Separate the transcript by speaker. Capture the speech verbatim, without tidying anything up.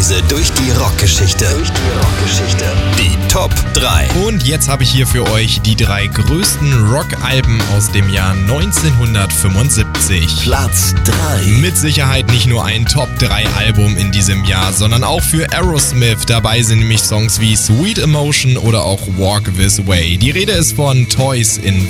Speaker 1: Reise durch die Rockgeschichte. Durch die Rockgeschichte. Die Top drei.
Speaker 2: Und jetzt habe ich hier für euch die drei größten Rockalben aus dem Jahr neunzehnhundertfünfundsiebzig.
Speaker 1: Platz drei.
Speaker 2: Mit Sicherheit nicht nur ein Top drei Album in diesem Jahr, sondern auch für Aerosmith. Dabei sind nämlich Songs wie Sweet Emotion oder auch Walk This Way. Die Rede ist von Toys in